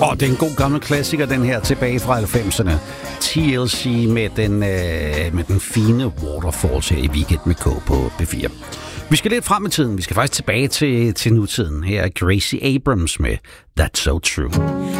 Det er en god gammel klassiker, den her, tilbage fra 90'erne. TLC med den fine Waterfalls her i Weekend med K på P4. Vi skal lidt frem i tiden. Vi skal faktisk tilbage til nutiden. Her er Gracie Abrams med That's So True.